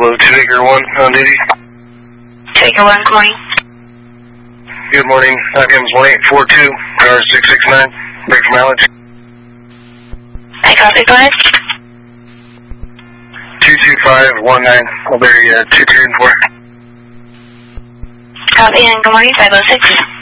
Pablo, 2 Acre 1 on duty. 2 Acre 1, good morning. Good morning. IBM's 1842, car 669, break for mileage. I copy, go ahead. 22519, I'll bury 2, 3, and 4. Copy, and good morning, 506.